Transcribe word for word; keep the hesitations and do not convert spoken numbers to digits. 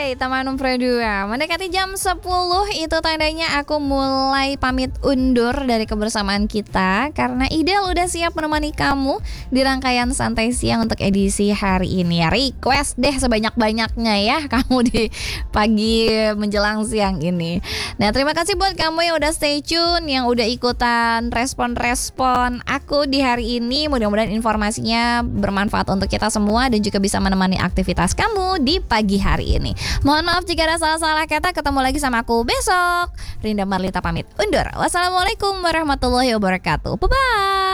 Hai teman Umpredua, mendekati jam sepuluh itu tandanya aku mulai pamit undur dari kebersamaan kita. Karena Idel udah siap menemani kamu di rangkaian Santai Siang untuk edisi hari ini. Request deh sebanyak-banyaknya ya kamu di pagi menjelang siang ini. Nah, terima kasih buat kamu yang udah stay tune, yang udah ikutan respon-respon aku di hari ini. Mudah-mudahan informasinya bermanfaat untuk kita semua dan juga bisa menemani aktivitas kamu di pagi hari ini. Mohon maaf jika ada salah-salah kata. Ketemu lagi sama aku besok. Rinda Marlita pamit undur. Wassalamualaikum warahmatullahi wabarakatuh. Bye bye.